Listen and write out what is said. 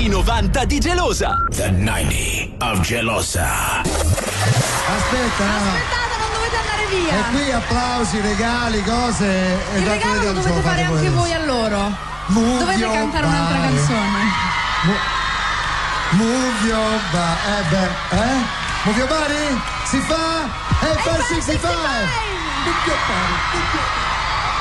I 90 di Gelosa. The 90 of Gelosa. Aspetta, aspettate, non dovete andare via. E qui applausi, regali, cose. Il regalo lo dovete fare anche voi a loro. Dovete cantare un'altra canzone. Move your body. Move your body? Si fa? Hey, per 65! Move your body.